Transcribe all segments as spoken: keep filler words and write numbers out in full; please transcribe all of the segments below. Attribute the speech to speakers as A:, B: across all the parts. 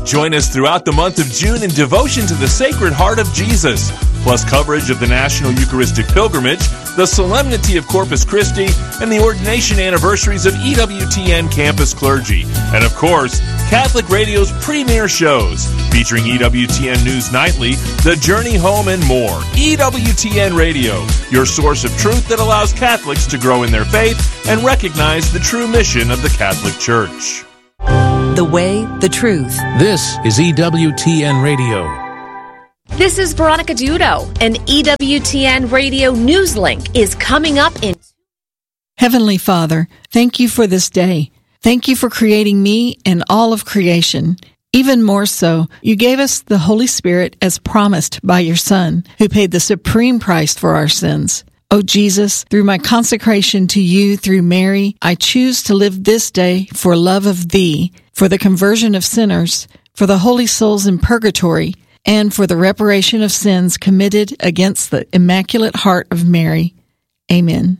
A: Join us throughout the month of June in devotion to the Sacred Heart of Jesus, plus coverage of the National Eucharistic Pilgrimage, the Solemnity of Corpus Christi, and the ordination anniversaries of E W T N campus clergy. And of course, Catholic Radio's premier shows, featuring E W T N News Nightly, The Journey Home, and more. E W T N Radio, your source of truth that allows Catholics to grow in their faith and recognize the true mission of the Catholic Church.
B: The way, the truth.
C: This is E W T N Radio.
D: This is Veronica Dudo, and E W T N Radio News Link is coming up in...
E: Heavenly Father, thank you for this day. Thank you for creating me and all of creation. Even more so, you gave us the Holy Spirit as promised by your Son, who paid the supreme price for our sins. Oh Jesus, through my consecration to you through Mary, I choose to live this day for love of thee, for the conversion of sinners, for the holy souls in purgatory, and for the reparation of sins committed against the Immaculate Heart of Mary. Amen.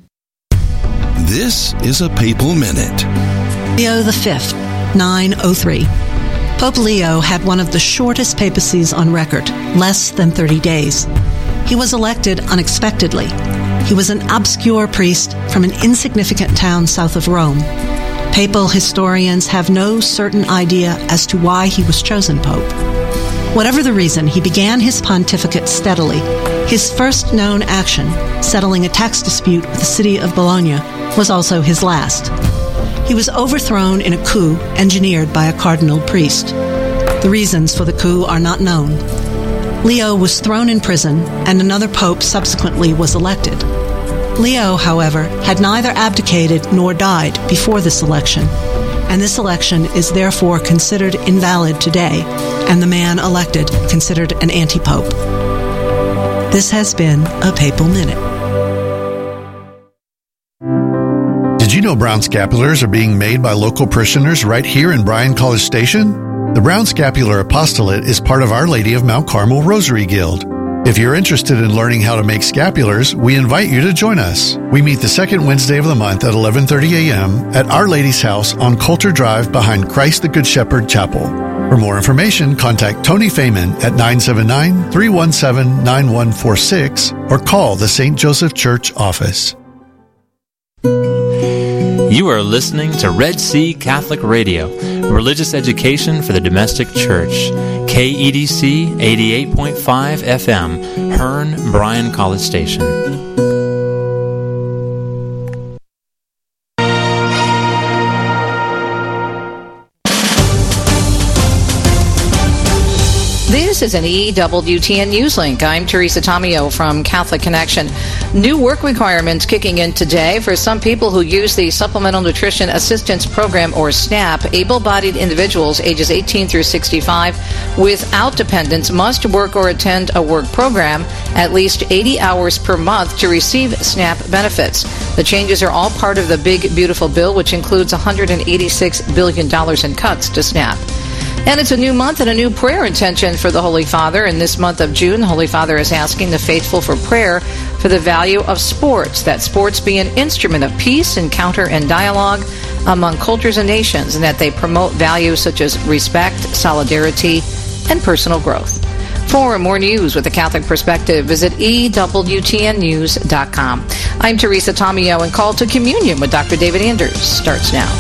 F: This is a Papal Minute.
G: Leo the Fifth, nine oh three. Pope Leo had one of the shortest papacies on record, less than thirty days. He was elected unexpectedly. He was an obscure priest from an insignificant town south of Rome. Papal historians have no certain idea as to why he was chosen pope. Whatever the reason, he began his pontificate steadily. His first known action, settling a tax dispute with the city of Bologna, was also his last. He was overthrown in a coup engineered by a cardinal priest. The reasons for the coup are not known. Leo was thrown in prison, and another pope subsequently was elected. Leo, however, had neither abdicated nor died before this election, and this election is therefore considered invalid today, and the man elected considered an anti-pope. This has been a Papal Minute.
H: Did you know brown scapulars are being made by local parishioners right here in Bryan College Station? The Brown Scapular Apostolate is part of Our Lady of Mount Carmel Rosary Guild. If you're interested in learning how to make scapulars, we invite you to join us. We meet the second Wednesday of the month at eleven thirty a.m. at Our Lady's house on Coulter Drive behind Christ the Good Shepherd Chapel. For more information, contact Tony Feynman at nine seven nine, three one seven, nine one four six or call the Saint Joseph Church office.
I: You are listening to Red Sea Catholic Radio, religious education for the domestic church. K E D C eighty-eight point five F M, Hearn, Bryan College Station.
J: This is an E W T N Newslink. I'm Teresa Tomeo from Catholic Connection. New work requirements kicking in today for some people who use the Supplemental Nutrition Assistance Program, or SNAP. Able-bodied individuals ages eighteen through sixty-five without dependents must work or attend a work program at least eighty hours per month to receive SNAP benefits. The changes are all part of the Big Beautiful Bill, which includes one hundred eighty-six billion dollars in cuts to SNAP. And it's a new month and a new prayer intention for the Holy Father. In this month of June, the Holy Father is asking the faithful for prayer for the value of sports, that sports be an instrument of peace, encounter, and dialogue among cultures and nations, and that they promote values such as respect, solidarity, and personal growth. For more news with a Catholic perspective, visit E W T N news dot com. I'm Teresa Tomeo, and Call to Communion with Doctor David Anders starts now.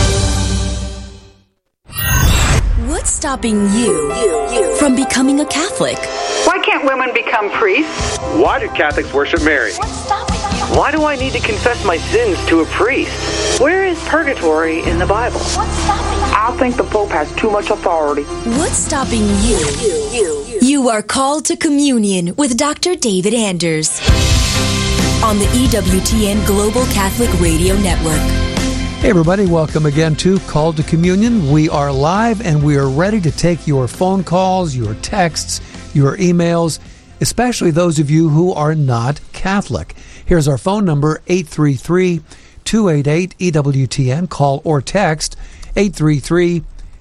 B: What's stopping you, you, you from becoming a Catholic?
K: Why can't women become priests?
L: Why do Catholics worship Mary?
K: What's stopping you?
L: Why do I need to confess my sins to a priest?
K: Where is purgatory in the Bible?
M: What's stopping you?
K: I think the Pope has too much authority.
B: What's stopping you? You, you, you. You are called to communion with Doctor David Anders on the E W T N Global Catholic Radio Network.
N: Hey everybody, welcome again to Called to Communion. We are live and we are ready to take your phone calls, your texts, your emails, especially those of you who are not Catholic. Here's our phone number, eight three three, two eight eight, E W T N. Call or text eight three three,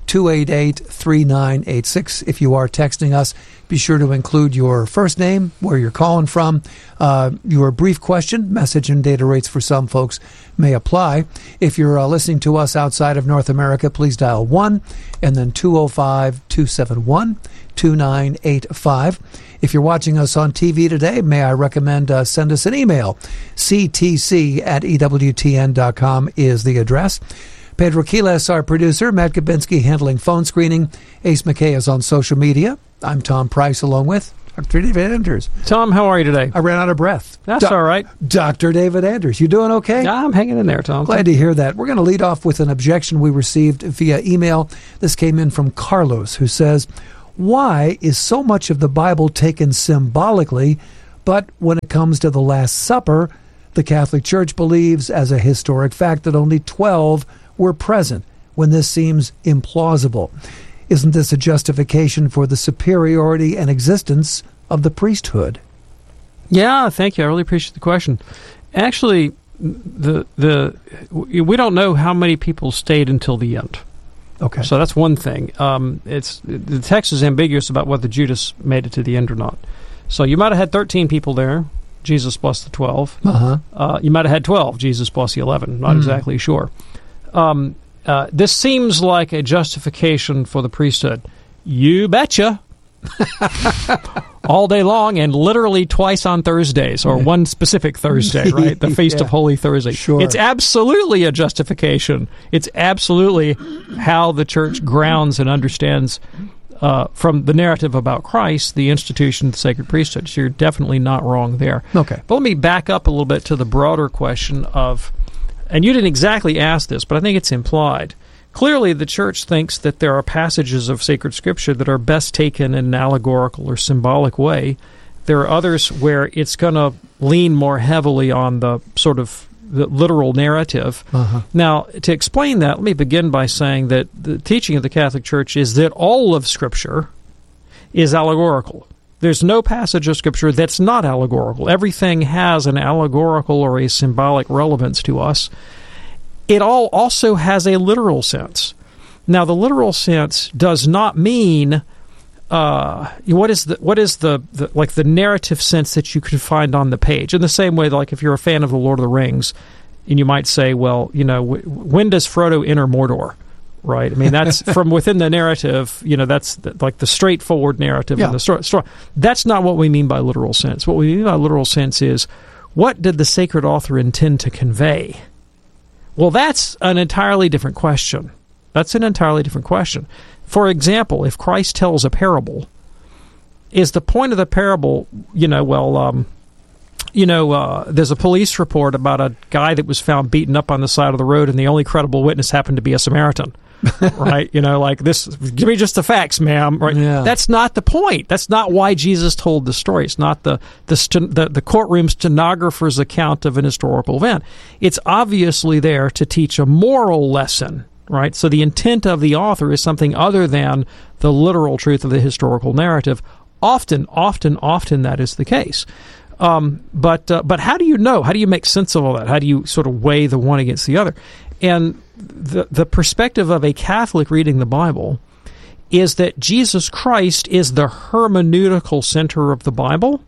N: two eight eight, three nine eight six. If you are texting us, be sure to include your first name, where you're calling from, uh, your brief question. Message and data rates for some folks may apply. If you're uh, listening to us outside of North America, please dial one and then two oh five, two seven one, two nine eight five. If you're watching us on T V today, may I recommend uh, send us an email. C T C at E W T N dot com is the address. Pedro Quiles, our producer. Matt Gabinski handling phone screening. Ace McKay is on social media. I'm Tom Price, along with Doctor David Anders.
M: Tom, how are you today?
N: I ran out of breath.
M: That's Do- all right.
N: Doctor David Anders, you doing okay?
M: Yeah, I'm hanging in there, Tom.
N: Glad to hear that. We're going to lead off with an objection we received via email. This came in from Carlos, who says, why is so much of the Bible taken symbolically, but when it comes to the Last Supper, the Catholic Church believes as a historic fact that only twelve were present, when this seems implausible? Isn't this a justification for the superiority and existence of the priesthood?
M: Yeah, thank you. I really appreciate the question. Actually, the the we don't know how many people stayed until the end.
N: Okay.
M: So that's one thing. Um, it's the text is ambiguous about whether Judas made it to the end or not. So you might have had thirteen people there, Jesus plus the twelve.
N: Uh-huh.
M: Uh, you might have had twelve, Jesus plus the eleven. Not mm. exactly sure. Um, uh, this seems like a justification for the priesthood. You betcha. All day long, and literally twice on Thursdays, or one specific Thursday, right? The Feast
N: yeah.
M: of Holy Thursday.
N: Sure.
M: It's absolutely a justification. It's absolutely how the Church grounds and understands, uh, from the narrative about Christ, the institution of the sacred priesthood. So you're definitely not wrong there.
N: Okay.
M: But let me back up a little bit to the broader question of, and you didn't exactly ask this, but I think it's implied. Clearly, the Church thinks that there are passages of sacred Scripture that are best taken in an allegorical or symbolic way. There are others where it's going to lean more heavily on the sort of the literal narrative.
N: Uh-huh.
M: Now, to explain that, let me begin by saying that the teaching of the Catholic Church is that all of Scripture is allegorical. There's no passage of Scripture that's not allegorical. Everything has an allegorical or a symbolic relevance to us. It all also has a literal sense. Now, the literal sense does not mean uh, what is the what is the, the like the narrative sense that you can find on the page. In the same way, like if you're a fan of the Lord of the Rings, and you might say, well, you know, w- when does Frodo enter Mordor? Right? I mean, that's from within the narrative. You know, that's the, like the straightforward narrative.
N: Yeah.
M: And the story, story. That's not what we mean by literal sense. What we mean by literal sense is, what did the sacred author intend to convey? Well, that's an entirely different question. That's an entirely different question. For example, if Christ tells a parable, is the point of the parable, you know, well, um, you know, uh, there's a police report about a guy that was found beaten up on the side of the road, and the only credible witness happened to be a Samaritan. Right? You know, like this, give me just the facts, ma'am. Right?
N: Yeah.
M: That's not the point. That's not why Jesus told the story. It's not the the, st- the the courtroom stenographer's account of an historical event. It's obviously there to teach a moral lesson, right? So the intent of the author is something other than the literal truth of the historical narrative. Often, often, often that is the case. Um, but uh, but how do you know? How do you make sense of all that? How do you sort of weigh the one against the other? And the the perspective of a Catholic reading the Bible is that Jesus Christ is the hermeneutical center of the Bible.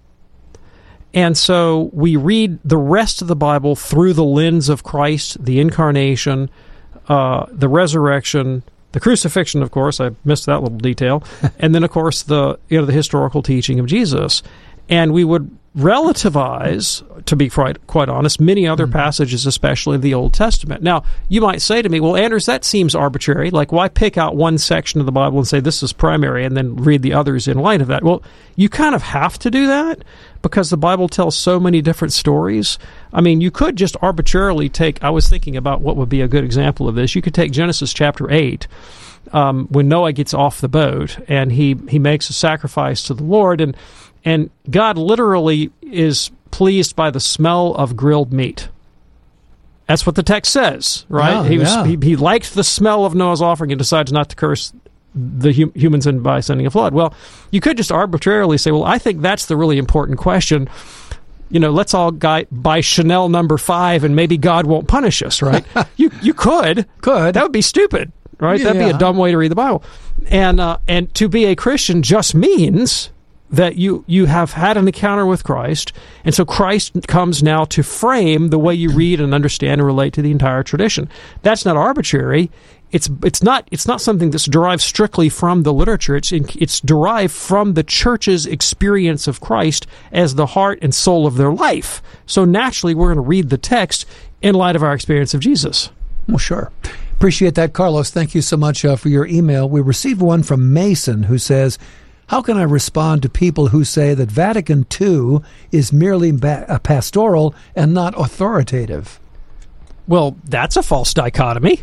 M: And so we read the rest of the Bible through the lens of Christ, the incarnation, uh, the resurrection, the crucifixion, of course. I missed that little detail. And then, of course, the you know the historical teaching of Jesus. And we would relativize, to be quite, quite honest, many other mm-hmm. passages, especially the Old Testament. Now, you might say to me, well, Anders, that seems arbitrary. Like, why pick out one section of the Bible and say this is primary and then read the others in light of that? Well, you kind of have to do that because the Bible tells so many different stories. I mean, you could just arbitrarily take, I was thinking about what would be a good example of this. You could take Genesis chapter eight, um, when Noah gets off the boat and he, he makes a sacrifice to the Lord, and And God literally is pleased by the smell of grilled meat. That's what the text says, right?
N: Yeah,
M: he was
N: yeah.
M: he, he liked the smell of Noah's offering and decides not to curse the hum, humans in by sending a flood. Well, you could just arbitrarily say, well, I think that's the really important question. You know, let's all buy, buy Chanel number five and maybe God won't punish us, right? you you could.
N: Could.
M: That would be stupid. right?
N: Yeah.
M: That'd be a dumb way to read the Bible. And uh, and to be a Christian just means that you, you have had an encounter with Christ, and so Christ comes now to frame the way you read and understand and relate to the entire tradition. That's not arbitrary. It's it's not it's not something that's derived strictly from the literature. It's in, it's derived from the church's experience of Christ as the heart and soul of their life. So naturally, we're going to read the text in light of our experience of Jesus.
N: Well, sure. Appreciate that, Carlos. Thank you so much uh, for your email. We received one from Mason who says, how can I respond to people who say that Vatican Two is merely ba- pastoral and not authoritative?
M: Well, that's a false dichotomy.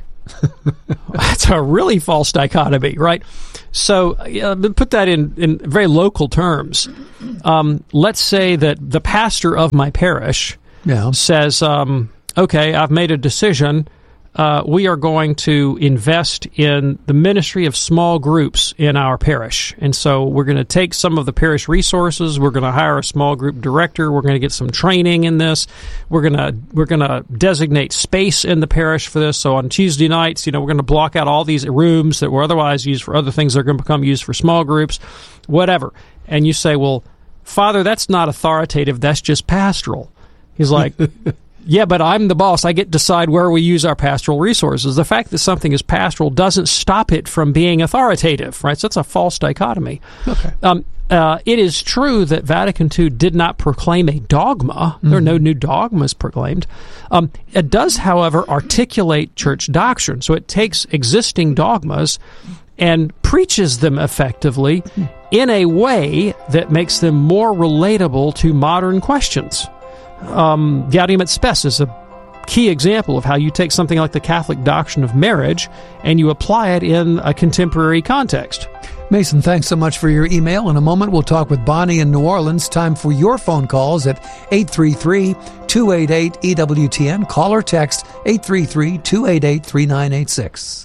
M: That's a really false dichotomy, right? So uh, put that in, in very local terms. Um, let's say that the pastor of my parish
N: yeah.
M: says, um, okay, I've made a decision. Uh, we are going to invest in the ministry of small groups in our parish. And so we're going to take some of the parish resources. We're going to hire a small group director. We're going to get some training in this. We're going to we're going to designate space in the parish for this. So on Tuesday nights, you know, we're going to block out all these rooms that were otherwise used for other things that are going to become used for small groups, whatever. And you say, well, Father, that's not authoritative. That's just pastoral. He's like... Yeah, but I'm the boss. I get to decide where we use our pastoral resources. The fact that something is pastoral doesn't stop it from being authoritative, right? So that's a false dichotomy.
N: Okay.
M: Um, uh, it is true that Vatican Two did not proclaim a dogma. Mm-hmm. There are no new dogmas proclaimed. Um, it does, however, articulate church doctrine. So it takes existing dogmas and preaches them effectively in a way that makes them more relatable to modern questions. Um, Gaudium et Spes is a key example of how you take something like the Catholic doctrine of marriage and you apply it in a contemporary context.
N: Mason, thanks so much for your email. In a moment, we'll talk with Bonnie in New Orleans. Time for your phone calls at eight three three, two eight eight, E W T N. Call or text eight three three, two eight eight, three nine eight six.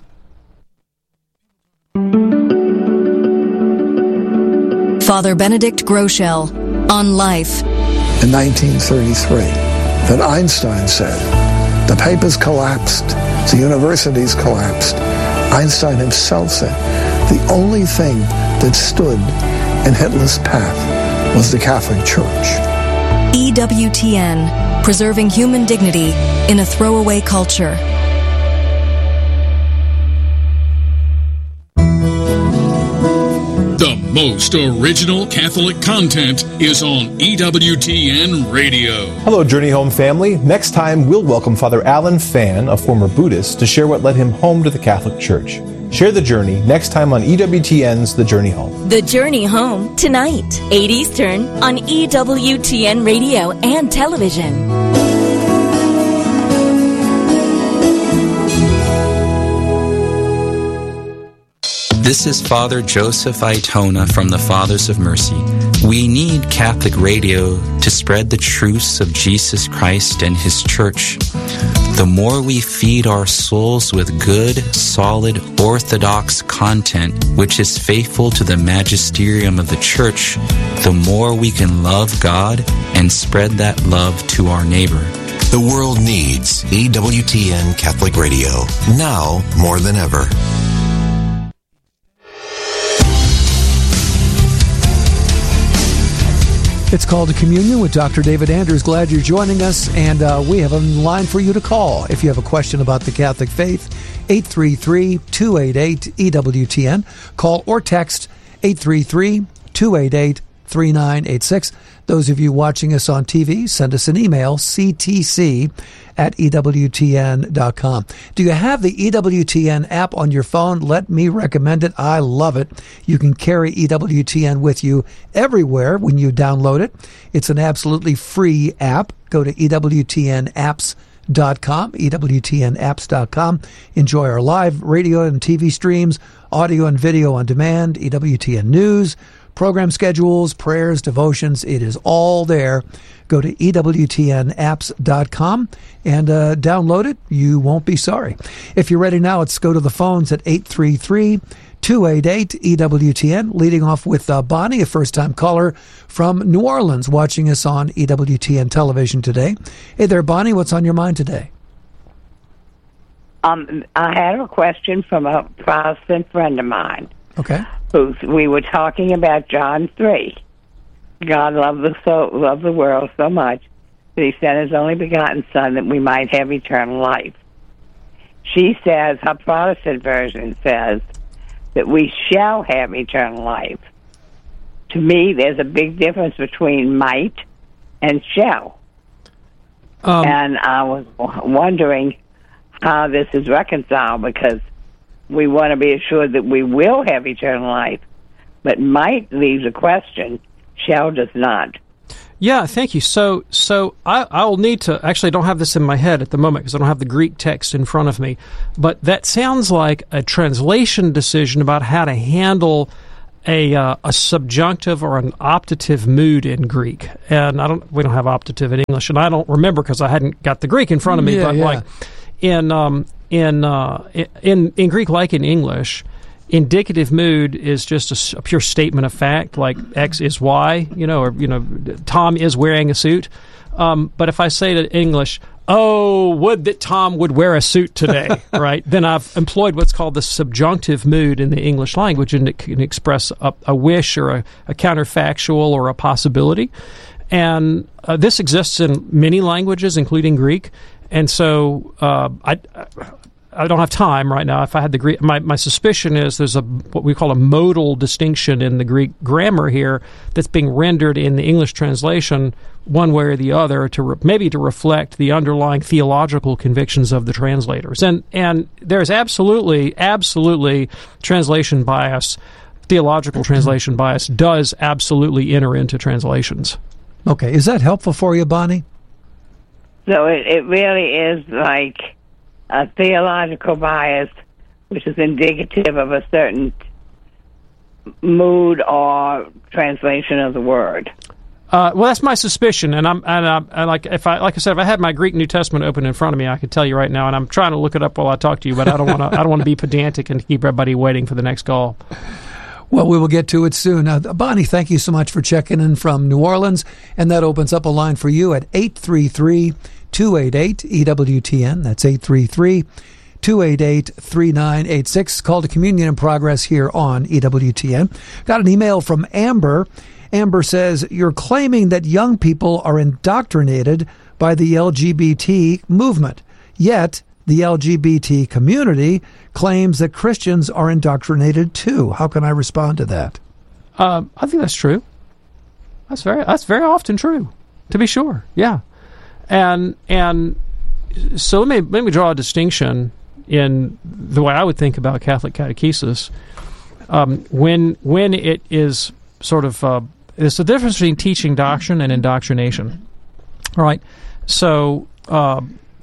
B: Father Benedict Groeschel on Life.
O: In nineteen thirty-three, that Einstein said, the papers collapsed, the universities collapsed. Einstein himself said, the only thing that stood in Hitler's path was the Catholic Church.
B: E W T N, preserving human dignity in a throwaway culture.
P: The most original Catholic content is on E W T N Radio.
Q: Hello, Journey Home family. Next time, we'll welcome Father Alan Fan, a former Buddhist, to share what led him home to the Catholic Church. Share the journey next time on E W T N's The Journey Home.
R: The Journey Home, tonight, eight Eastern, on E W T N Radio and television.
S: This is Father Joseph Aitona from the Fathers of Mercy. We need Catholic radio to spread the truths of Jesus Christ and His Church. The more we feed our souls with good, solid, orthodox content, which is faithful to the magisterium of the Church, the more we can love God and spread that love to our neighbor.
T: The world needs E W T N Catholic Radio, now more than ever.
N: It's Called to Communion with Doctor David Anders. Glad you're joining us, and uh, we have a line for you to call if you have a question about the Catholic faith. eight three three, two eight eight, E W T N. Call or text eight three three, two eight eight, three nine eight six. Those of you watching us on T V, send us an email, c t c at e w t n dot com. Do you have the E W T N app on your phone? Let me recommend it. I love it. You can carry E W T N with you everywhere when you download it. It's an absolutely free app. Go to E W T N apps dot com, E W T N apps dot com. Enjoy our live radio and T V streams, audio and video on demand, E W T N News, program schedules, prayers, devotions. It is all there. Go to E W T N apps dot com and uh, download it. You won't be sorry. If you're ready now, let's go to the phones at eight three three, two eight eight, E W T N. Leading off with uh, Bonnie, a first-time caller from New Orleans, watching us on E W T N television today. Hey there, Bonnie. What's on your mind today?
U: Um, I had a question from a Protestant friend of mine.
N: Okay.
U: Who we were talking about John three. God loved the so loved the world so much that He sent His only begotten Son that we might have eternal life. She says, her Protestant version says that we shall have eternal life. To me, there's a big difference between might and shall. Um, and I was wondering how this is reconciled, because we want to be assured that we will have eternal life, but might leaves a question, shall does not.
M: Yeah, thank you. So, so I, I'll need to, actually I don't have this in my head at the moment because I don't have the Greek text in front of me, but that sounds like a translation decision about how to handle a uh, a subjunctive or an optative mood in Greek. And I don't, we don't have optative in English, and I don't remember because I hadn't got the Greek in front of me,
N: yeah,
M: but
N: yeah.
M: like in, um, in, uh, in, in Greek, like in English, indicative mood is just a, a pure statement of fact, like X is Y, you know, or, you know, Tom is wearing a suit. Um, but if I say to English, oh, would that Tom would wear a suit today, right? Then I've employed what's called the subjunctive mood in the English language, and it can express a, a wish or a, a counterfactual or a possibility. And uh, this exists in many languages, including Greek. And so uh, I, I don't have time right now. If I had the Greek, my, my suspicion is there's a what we call a modal distinction in the Greek grammar here that's being rendered in the English translation one way or the other to re, maybe to reflect the underlying theological convictions of the translators. And and there's absolutely, absolutely translation bias, theological translation bias does absolutely enter into translations.
N: Okay, is that helpful for you, Bonnie?
U: So it, it really is like a theological bias, which is indicative of a certain mood or translation of the word.
M: Uh, well, that's my suspicion, and I'm and, I'm, and like if I like I said, if I had my Greek New Testament open in front of me, I could tell you right now, and I'm trying to look it up while I talk to you, but I don't want to. I don't want to be pedantic and keep everybody waiting for the next call.
N: Well, we will get to it soon. Now, Bonnie, thank you so much for checking in from New Orleans, and that opens up a line for you at eight three three, two eight eight, E W T N. That's eight three three, two eight eight, three nine eight six. Call to Communion in Progress here on E W T N. Got an email from Amber. Amber says, you're claiming that young people are indoctrinated by the L G B T movement, yet the L G B T community claims that Christians are indoctrinated too. How can I respond to that?
M: Uh, I think that's true. That's very that's very often true, to be sure. Yeah, and and so let me let me draw a distinction in the way I would think about Catholic catechesis. Um, when when it is sort of uh, there's a difference between teaching doctrine and indoctrination. All right, so. Uh,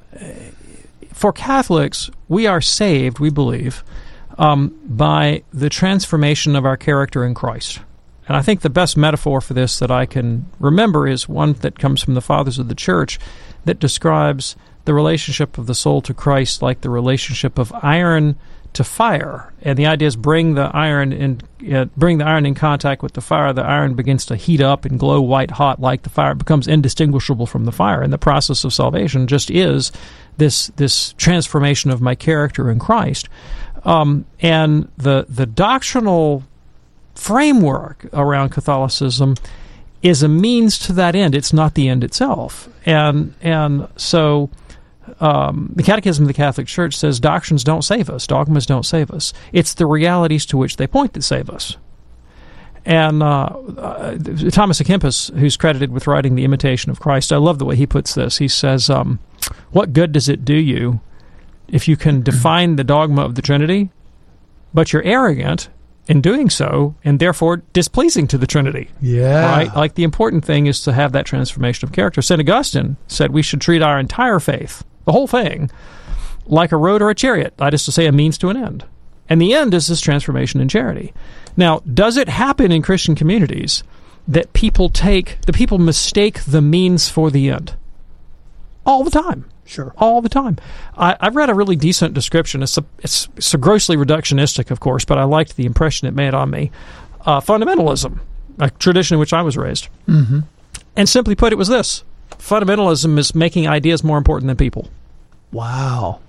M: For Catholics, we are saved, we believe, um, by the transformation of our character in Christ. And I think the best metaphor for this that I can remember is one that comes from the Fathers of the Church that describes the relationship of the soul to Christ like the relationship of iron to fire. And the idea is bring the iron in, uh, bring the iron in contact with the fire. The iron begins to heat up and glow white hot like the fire. It becomes indistinguishable from the fire. And the process of salvation just is this this transformation of my character in Christ. Um, and the the doctrinal framework around Catholicism is a means to that end. It's not the end itself. And and so um, the Catechism of the Catholic Church says doctrines don't save us. Dogmas don't save us. It's the realities to which they point that save us. And uh, uh, Thomas à Kempis, who's credited with writing The Imitation of Christ, I love the way he puts this. He says, um, what good does it do you if you can define the dogma of the Trinity, but you're arrogant in doing so, and therefore displeasing to the Trinity?
N: Yeah.
M: Right? Like, the important thing is to have that transformation of character. Saint Augustine said we should treat our entire faith, the whole thing, like a road or a chariot. That is to say, a means to an end. And the end is this transformation in charity. Now, does it happen in Christian communities that people take, the people mistake the means for the end? All the time.
N: Sure.
M: All the time. I, I've read a really decent description. It's, a, it's, it's a grossly reductionistic, of course, but I liked the impression it made on me. Uh, fundamentalism, a tradition in which I was raised.
N: Mm-hmm.
M: And simply put, it was this. Fundamentalism is making ideas more important than people.
N: Wow.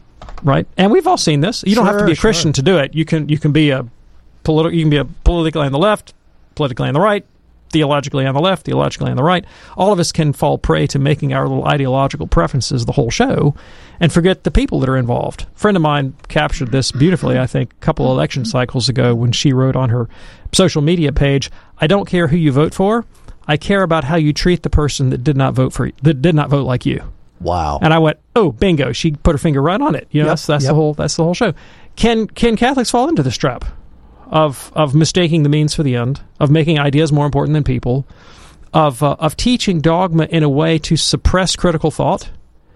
M: right? And we've all seen this. You don't have to be a
N: Sure,
M: Christian
N: sure.
M: to do it. You can you can be a political. You can be a politically on the left, politically on the right, theologically on the left, theologically on the right. All of us can fall prey to making our little ideological preferences the whole show and forget the people that are involved. A friend of mine captured this beautifully, I think, a couple election cycles ago when she wrote on her social media page, "I don't care who you vote for. I care about how you treat the person that did not vote for that did not vote like you."
N: Wow.
M: And I went, "Oh, bingo." She put her finger right on it. You know,
N: Yep,
M: that's that's
N: yep.
M: the whole that's the whole show. Can can Catholics fall into this trap of of mistaking the means for the end, of making ideas more important than people, of uh, of teaching dogma in a way to suppress critical thought,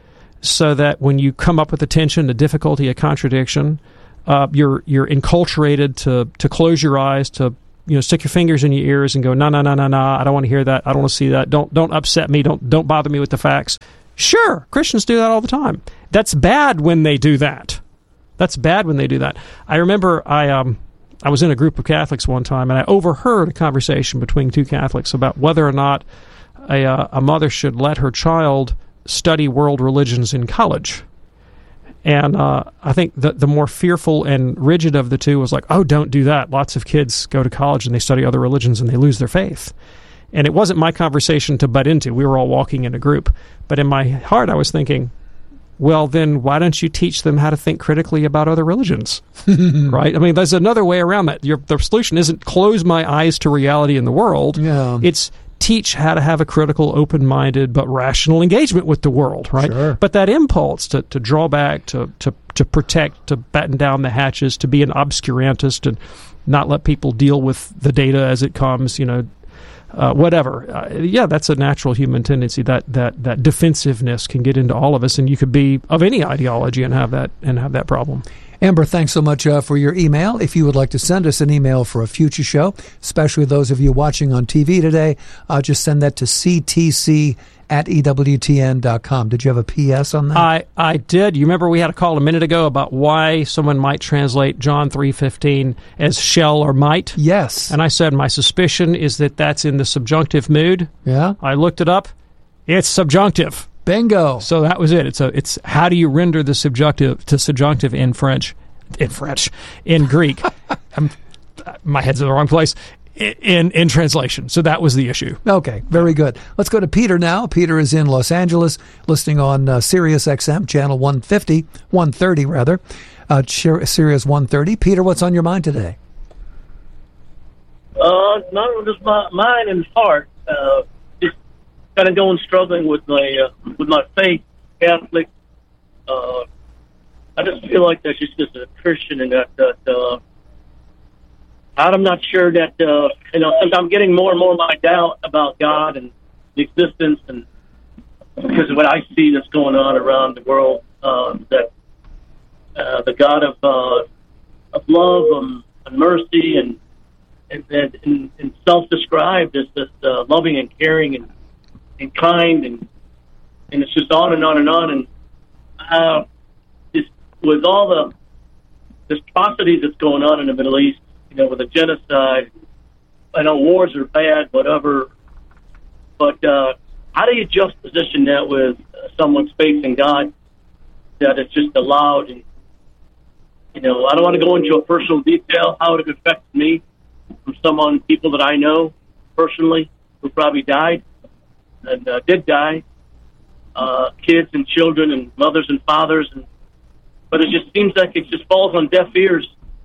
M: so that when you come up with a tension, a difficulty, a contradiction, uh, you're you're enculturated to to close your eyes, to you know stick your fingers in your ears and go, no no no no no, I don't want to hear that, I don't want to see that, don't don't upset me, don't don't bother me with the facts. Sure, Christians do that all the time. That's bad when they do that. That's bad when they do that. I remember I um. I was in a group of Catholics one time, and I overheard a conversation between two Catholics about whether or not a, uh, a mother should let her child study world religions in college. And uh, I think the, the more fearful and rigid of the two was like, oh, don't do that. Lots of kids go to college and they study other religions and they lose their faith. And it wasn't my conversation to butt into. We were all walking in a group. But in my heart, I was thinking, well, then why don't you teach them how to think critically about other religions, right? I mean, there's another way around that. Your, the solution isn't close my eyes to reality in the world.
N: Yeah.
M: It's teach how to have a critical, open-minded, but rational engagement with the world, right?
N: Sure.
M: But that impulse to, to draw back, to, to, to protect, to batten down the hatches, to be an obscurantist and not let people deal with the data as it comes, you know, Uh, whatever. Uh, yeah, that's a natural human tendency. That, that that defensiveness can get into all of us, and you could be of any ideology and have that and have that problem.
N: Amber, thanks so much uh, for your email. If you would like to send us an email for a future show, especially those of you watching on T V today, uh, just send that to c t c at e w t n dot com. Did you have a P S on that?
M: I, I did. You remember we had a call a minute ago about why someone might translate John three fifteen as shall or might?
N: Yes.
M: And I said my suspicion is that that's in the subjunctive mood.
N: Yeah.
M: I looked it up. It's subjunctive.
N: Bingo.
M: So that was it. It's a. It's how do you render the subjunctive to subjunctive in French, in French, in Greek? I'm, my head's in the wrong place. In in translation. So that was the issue.
N: Okay, very good. Let's go to Peter now. Peter is in Los Angeles, listening on uh, Sirius X M, channel one fifty, one thirty rather, uh, Sirius one thirty. Peter, what's on your mind today?
A: Uh, not just my mind and heart. Uh, just kind of going struggling with my uh, with my faith, Catholic. Uh, I just feel like that's just as a Christian, and that that. Uh, I'm not sure that, uh, you know, I'm getting more and more my doubt about God and the existence, and because of what I see that's going on around the world, uh, that uh, the God of uh, of love and, and mercy and and, and, and self-described as this uh, loving and caring and, and kind, and and it's just on and on and on, and uh, just with all the the atrocities that's going on in the Middle East. You know, with the genocide, I know wars are bad, whatever, but uh, how do you juxtaposition that with uh, someone's faith in God, that it's just allowed? And, you know, I don't want to go into a personal detail how it affects me from someone, people that I know personally who probably died and uh, did die, uh, kids and children and mothers and fathers, and but it just seems like it just falls on deaf ears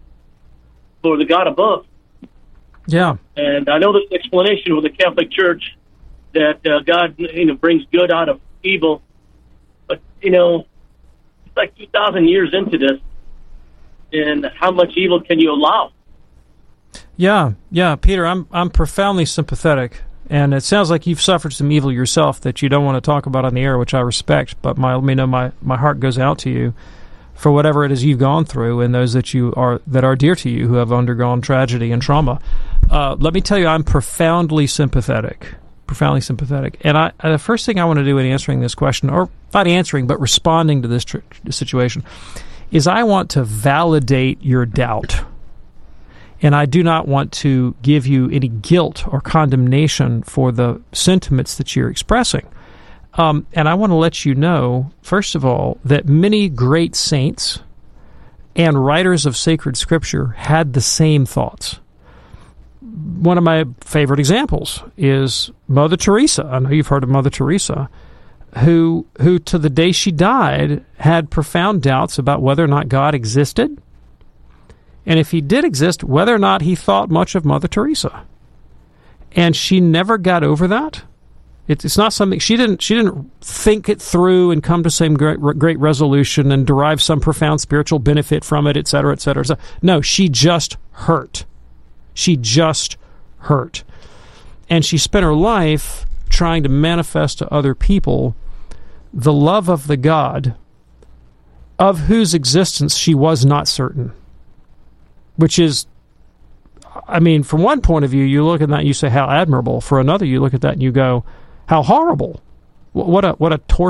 A: for the God above.
M: Yeah.
A: And I know there's an explanation with the Catholic Church that uh, God, you know, brings good out of evil. But, you know, it's like two thousand years into this, and how much evil can you allow?
M: Yeah, yeah, Peter, I'm I'm profoundly sympathetic. And it sounds like you've suffered some evil yourself that you don't want to talk about on the air, which I respect. But my, let me know my, my heart goes out to you for whatever it is you've gone through, and those that you are that are dear to you who have undergone tragedy and trauma. Uh, let me tell you, I'm profoundly sympathetic, profoundly sympathetic. And I, the first thing I want to do in answering this question, or not answering, but responding to this tr- situation, is I want to validate your doubt. And I do not want to give you any guilt or condemnation for the sentiments that you're expressing. Um, and I want to let you know, first of all, that many great saints and writers of sacred scripture had the same thoughts. One of my favorite examples is Mother Teresa. I know you've heard of Mother Teresa, who, who to the day she died, had profound doubts about whether or not God existed, and if he did exist, whether or not he thought much of Mother Teresa. And she never got over that. It's, it's not something, she didn't she didn't think it through and come to some great, great resolution and derive some profound spiritual benefit from it, et cetera, et cetera, et cetera. No, she just hurt. She just hurt. And she spent her life trying to manifest to other people the love of the God of whose existence she was not certain. Which is, I mean, from one point of view, you look at that and you say, how admirable. For another, you look at that and you go, how horrible. What a what a torture.